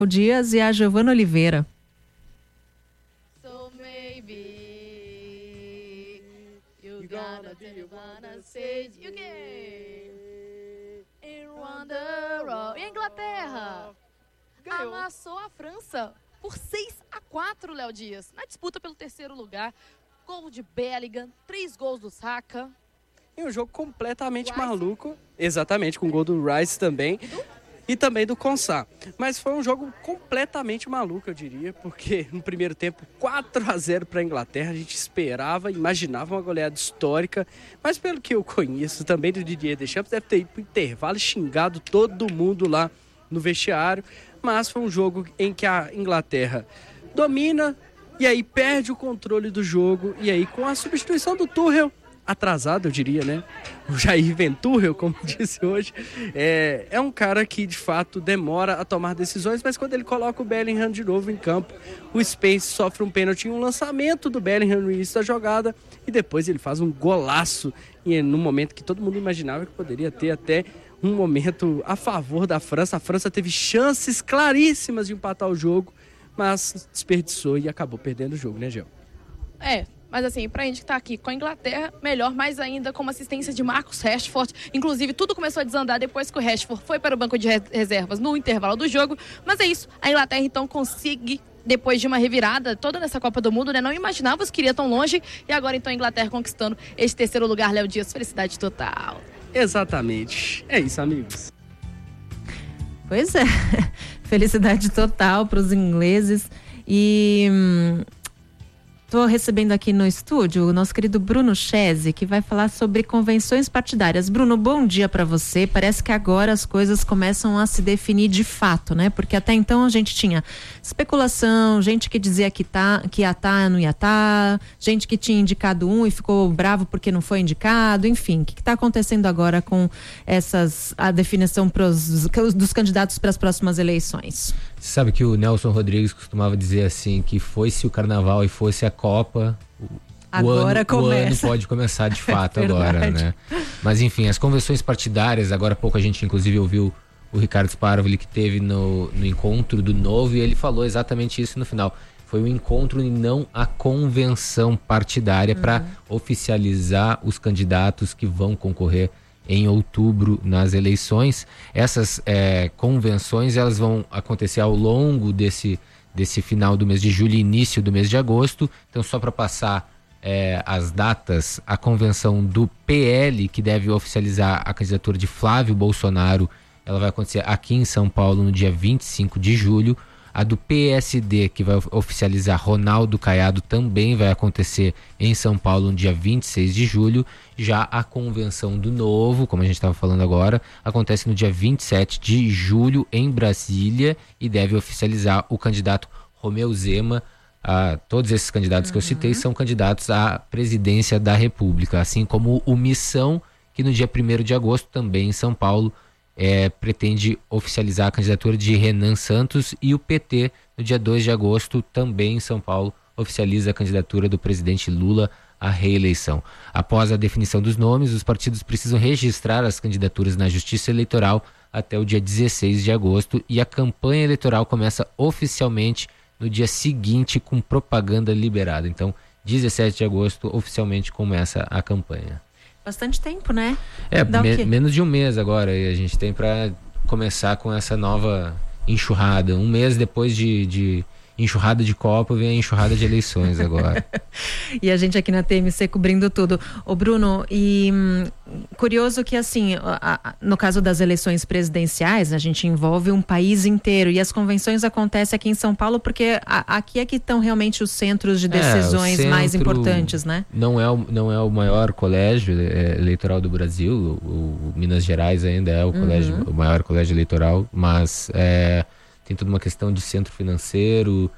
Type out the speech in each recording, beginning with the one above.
O Dias e a Giovana Oliveira. So maybe you gonna say you can. In Wonderwall. E a Inglaterra Ganhou. amassou a França por 6-4, Léo Dias, na disputa pelo terceiro lugar. Gol de Bellingham, 3 gols do Saka. E um jogo completamente Rice. maluco. Exatamente, com o gol do Rice também. E também do Konsa. Mas foi um jogo completamente maluco, eu diria, porque no primeiro tempo, 4-0 para a Inglaterra. A gente esperava, imaginava uma goleada histórica, mas pelo que eu conheço também do Didier Deschamps, deve ter ido para o intervalo e xingado todo mundo lá no vestiário. Mas foi um jogo em que a Inglaterra domina e aí perde o controle do jogo. E aí, com a substituição do Tuchel, atrasado, eu diria, né? O Jair Ventura, como disse hoje, é um cara que, de fato, demora a tomar decisões, mas quando ele coloca o Bellingham de novo em campo, o Spence sofre um pênalti em um lançamento do Bellingham no início da jogada e depois ele faz um golaço no momento que todo mundo imaginava que poderia ter até um momento a favor da França. A França teve chances claríssimas de empatar o jogo, mas desperdiçou e acabou perdendo o jogo, né, Gel? Mas assim, pra gente que tá aqui com a Inglaterra, melhor mais ainda com uma assistência de Marcus Rashford. Inclusive, tudo começou a desandar depois que o Rashford foi para o banco de reservas no intervalo do jogo. Mas é isso, a Inglaterra então consegue, depois de uma revirada toda nessa Copa do Mundo, né? Não imaginávamos que iria tão longe. E agora então a Inglaterra conquistando esse terceiro lugar, Léo Dias. Felicidade total. Exatamente. É isso, amigos. Pois é, felicidade total para os ingleses. E estou recebendo aqui no estúdio o nosso querido Bruno Chese, que vai falar sobre convenções partidárias. Bruno, bom dia para você. Parece que agora as coisas começam a se definir de fato, né? Porque até então a gente tinha especulação, gente que dizia que ia estar, não ia estar, gente que tinha indicado um e ficou bravo porque não foi indicado, enfim. O que está acontecendo agora com a definição dos candidatos para as próximas eleições? Você sabe que o Nelson Rodrigues costumava dizer assim, que fosse o carnaval e fosse a Copa, o ano pode começar de fato agora, né? Mas enfim, as convenções partidárias, agora há pouco a gente inclusive ouviu o Ricardo Sparvoli, que teve no encontro do Novo, e ele falou exatamente isso no final. Foi um encontro e não a convenção partidária para oficializar os candidatos que vão concorrer em outubro nas eleições. Essas convenções, elas vão acontecer ao longo desse final do mês de julho e início do mês de agosto. Então, só para passar as datas, a convenção do PL, que deve oficializar a candidatura de Flávio Bolsonaro, ela vai acontecer aqui em São Paulo no dia 25 de julho. A do PSD, que vai oficializar Ronaldo Caiado, também vai acontecer em São Paulo no dia 26 de julho. Já a convenção do Novo, como a gente estava falando agora, acontece no dia 27 de julho em Brasília e deve oficializar o candidato Romeu Zema. Todos esses candidatos que eu citei são candidatos à presidência da República, assim como o Missão, que no dia 1º de agosto, também em São Paulo, pretende oficializar a candidatura de Renan Santos, e o PT, no dia 2 de agosto, também em São Paulo, oficializa a candidatura do presidente Lula à reeleição. Após a definição dos nomes, os partidos precisam registrar as candidaturas na Justiça Eleitoral até o dia 16 de agosto e a campanha eleitoral começa oficialmente no dia seguinte com propaganda liberada. Então, 17 de agosto, oficialmente começa a campanha. Bastante tempo, né? Menos de um mês agora a gente tem para começar com essa nova enxurrada. Um mês depois de enxurrada de Copa, vem a enxurrada de eleições agora. E a gente aqui na TMC cobrindo tudo. Ô Bruno, e curioso que assim, no caso das eleições presidenciais, a gente envolve um país inteiro e as convenções acontecem aqui em São Paulo porque aqui é que estão realmente os centros de decisões mais importantes, né? Não é o maior colégio eleitoral do Brasil, o Minas Gerais ainda é o maior colégio eleitoral, mas tem toda uma questão de centro financeiro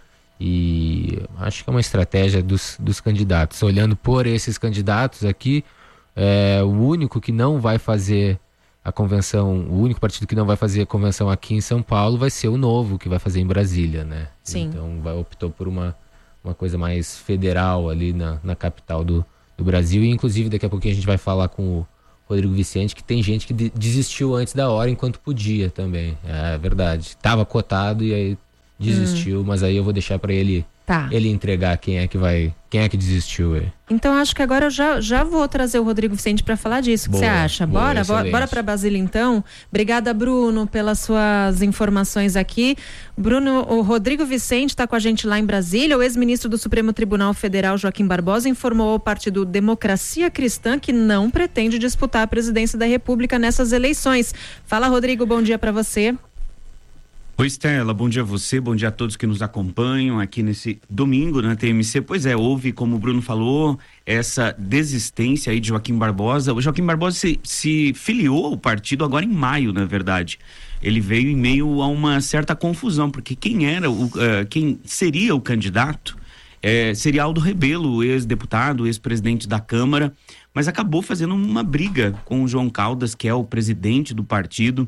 e acho que é uma estratégia dos candidatos. Olhando por esses candidatos aqui, o único que não vai fazer a convenção, o único partido que não vai fazer a convenção aqui em São Paulo vai ser o Novo, que vai fazer em Brasília, né? Sim. Então optou por uma coisa mais federal ali na capital do Brasil, e inclusive daqui a pouquinho a gente vai falar com o Rodrigo Vicente, que tem gente que desistiu antes da hora enquanto podia também, é verdade. Estava cotado e aí desistiu, mas aí eu vou deixar para ele entregar quem é que desistiu. Então acho que agora eu já vou trazer o Rodrigo Vicente para falar disso. O que você acha? Bora para Brasília então. Obrigada, Bruno, pelas suas informações aqui. Bruno, o Rodrigo Vicente está com a gente lá em Brasília. O ex-ministro do Supremo Tribunal Federal, Joaquim Barbosa, informou ao partido Democracia Cristã que não pretende disputar a presidência da República nessas eleições. Fala, Rodrigo, bom dia para você. Oi, Estela, bom dia a você, bom dia a todos que nos acompanham aqui nesse domingo na TMC. Pois é, houve, como o Bruno falou, essa desistência aí de Joaquim Barbosa. O Joaquim Barbosa se filiou ao partido agora em maio, na verdade. Ele veio em meio a uma certa confusão, porque quem seria o candidato seria Aldo Rebelo, ex-deputado, ex-presidente da Câmara, mas acabou fazendo uma briga com o João Caldas, que é o presidente do partido.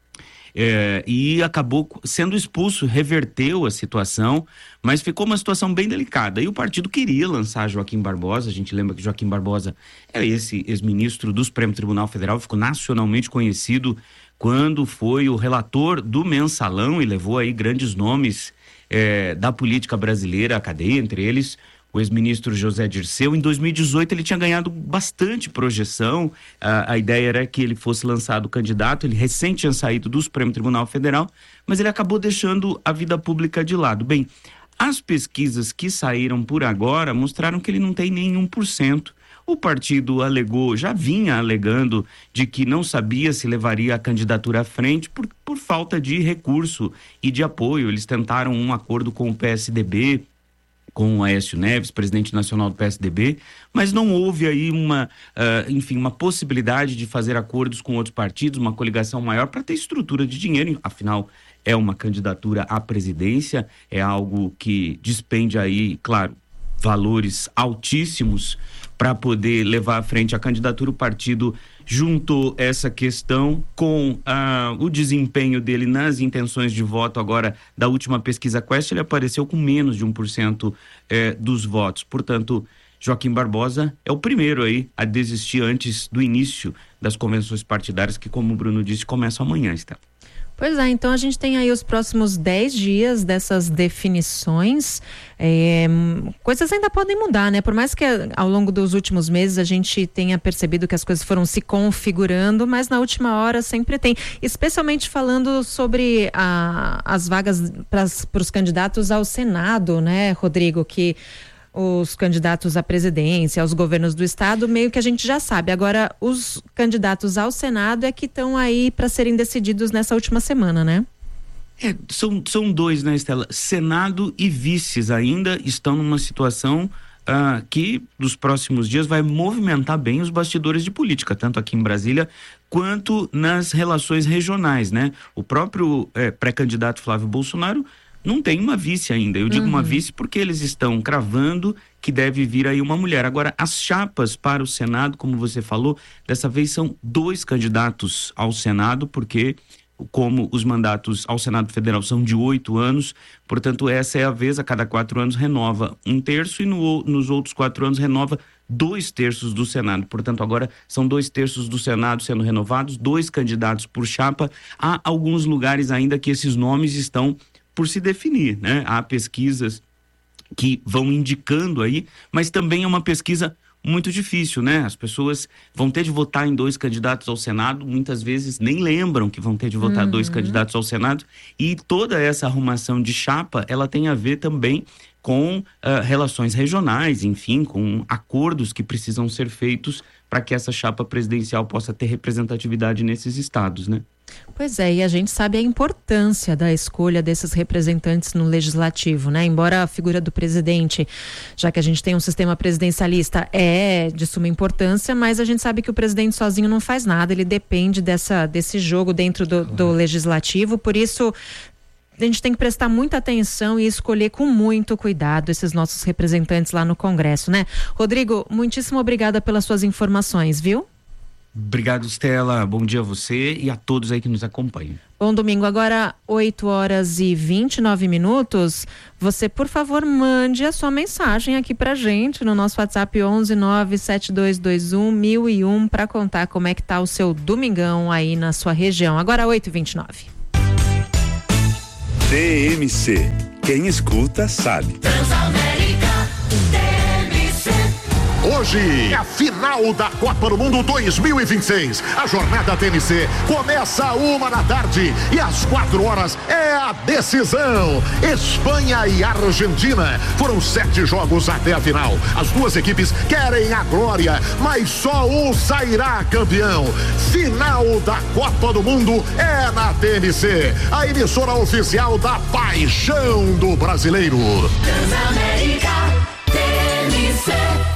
E acabou sendo expulso, reverteu a situação, mas ficou uma situação bem delicada. E o partido queria lançar Joaquim Barbosa. A gente lembra que Joaquim Barbosa é esse ex-ministro do Supremo Tribunal Federal, ficou nacionalmente conhecido quando foi o relator do Mensalão e levou aí grandes nomes da política brasileira à cadeia, entre eles o ex-ministro José Dirceu. Em 2018 ele tinha ganhado bastante projeção, a ideia era que ele fosse lançado candidato, ele recém tinha saído do Supremo Tribunal Federal, mas ele acabou deixando a vida pública de lado. Bem, as pesquisas que saíram por agora mostraram que ele não tem nem 1%. O partido já vinha alegando de que não sabia se levaria a candidatura à frente por falta de recurso e de apoio. Eles tentaram um acordo com o PSDB, com o Aécio Neves, presidente nacional do PSDB, mas não houve aí uma possibilidade de fazer acordos com outros partidos, uma coligação maior para ter estrutura de dinheiro. Afinal, é uma candidatura à presidência, é algo que despende aí, claro, valores altíssimos para poder levar à frente a candidatura. O partido juntou essa questão com o desempenho dele nas intenções de voto agora da última pesquisa Quest. Ele apareceu com menos de 1% dos votos. Portanto, Joaquim Barbosa é o primeiro aí a desistir antes do início das convenções partidárias que, como o Bruno disse, começam amanhã, está? Pois é, então a gente tem aí os próximos 10 dias dessas definições. Coisas ainda podem mudar, né? Por mais que ao longo dos últimos meses a gente tenha percebido que as coisas foram se configurando, mas na última hora sempre tem. Especialmente falando sobre as vagas para os candidatos ao Senado, né, Rodrigo? Que os candidatos à presidência, aos governos do estado, meio que a gente já sabe. Agora, os candidatos ao Senado é que estão aí para serem decididos nessa última semana, né? São dois, né, Estela? Senado e vices ainda estão numa situação que nos próximos dias vai movimentar bem os bastidores de política, tanto aqui em Brasília quanto nas relações regionais, né? O próprio pré-candidato Flávio Bolsonaro não tem uma vice ainda. Eu digo uma vice porque eles estão cravando que deve vir aí uma mulher. Agora, as chapas para o Senado, como você falou, dessa vez são 2 candidatos ao Senado, porque como os mandatos ao Senado Federal são de 8 anos, portanto, essa é a vez, a cada 4 anos renova 1/3 e nos outros 4 anos renova 2/3 do Senado. Portanto, agora são 2/3 do Senado sendo renovados, 2 candidatos por chapa. Há alguns lugares ainda que esses nomes estão por se definir, né? Há pesquisas que vão indicando aí, mas também é uma pesquisa muito difícil, né? As pessoas vão ter de votar em 2 candidatos ao Senado, muitas vezes nem lembram que vão ter de votar 2 candidatos ao Senado, e toda essa arrumação de chapa, ela tem a ver também com relações regionais, enfim, com acordos que precisam ser feitos para que essa chapa presidencial possa ter representatividade nesses estados, né? Pois é, e a gente sabe a importância da escolha desses representantes no legislativo, né? Embora a figura do presidente, já que a gente tem um sistema presidencialista, é de suma importância, mas a gente sabe que o presidente sozinho não faz nada, ele depende desse jogo dentro do legislativo, por isso a gente tem que prestar muita atenção e escolher com muito cuidado esses nossos representantes lá no Congresso, né? Rodrigo, muitíssimo obrigada pelas suas informações, viu? Obrigado, Estela. Bom dia a você e a todos aí que nos acompanham. Bom domingo. Agora, 8h29. Você, por favor, mande a sua mensagem aqui pra gente no nosso WhatsApp 11-97221-1001 para contar como é que tá o seu domingão aí na sua região. Agora, 8h29. TMC. Quem escuta sabe. Transamérica TMC. Hoje é a final da Copa do Mundo 2026. A jornada TMC começa às 1h e às 4h é a decisão. Espanha e Argentina. Foram 7 jogos até a final. As duas equipes querem a glória, mas só um sairá campeão. Final da Copa do Mundo é na TMC, a emissora oficial da paixão do brasileiro. Transamérica TMC.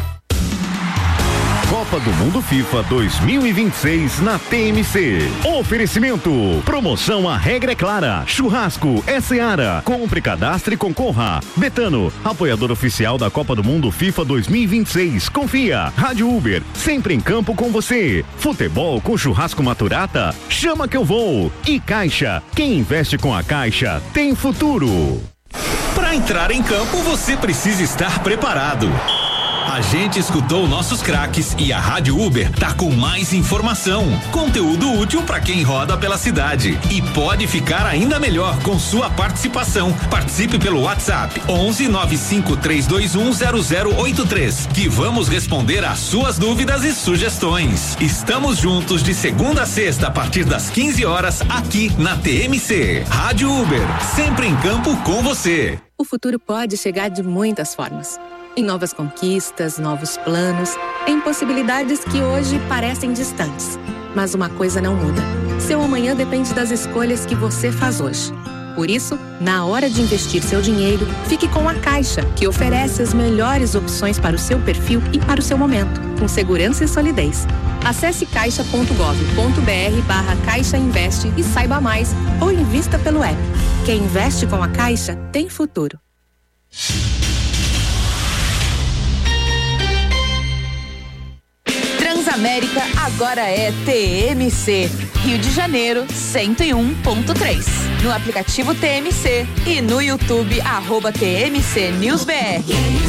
Copa do Mundo FIFA 2026 na TMC. Oferecimento. Promoção A Regra é Clara. Churrasco é Seara. Compre, cadastre e concorra. Betano, apoiador oficial da Copa do Mundo FIFA 2026. Confia. Rádio Uber, sempre em campo com você. Futebol com churrasco Maturata? Chama que eu vou. E Caixa. Quem investe com a Caixa tem futuro. Para entrar em campo, você precisa estar preparado. A gente escutou nossos craques e a Rádio Uber tá com mais informação, conteúdo útil para quem roda pela cidade e pode ficar ainda melhor com sua participação. Participe pelo WhatsApp 119532100083 que vamos responder às suas dúvidas e sugestões. Estamos juntos de segunda a sexta a partir das 15h aqui na TMC. Rádio Uber, sempre em campo com você. O futuro pode chegar de muitas formas. Em novas conquistas, novos planos, em possibilidades que hoje parecem distantes. Mas uma coisa não muda. Seu amanhã depende das escolhas que você faz hoje. Por isso, na hora de investir seu dinheiro, fique com a Caixa, que oferece as melhores opções para o seu perfil e para o seu momento, com segurança e solidez. Acesse caixa.gov.br/Caixa Investe e saiba mais, ou invista pelo app. Quem investe com a Caixa tem futuro. Transamérica agora é TMC. Rio de Janeiro 101.3. No aplicativo TMC e no YouTube @TMC News BR.